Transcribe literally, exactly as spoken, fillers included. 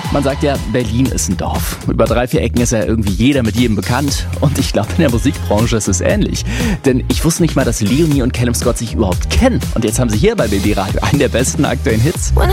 Man sagt ja, Berlin ist ein Dorf. Über drei, vier Ecken ist ja irgendwie jeder mit jedem bekannt. Und ich glaube, in der Musikbranche ist es ähnlich. Denn ich wusste nicht mal, dass Leonie und Callum Scott sich überhaupt kennen. Und jetzt haben sie hier bei B B Radio einen der besten aktuellen Hits.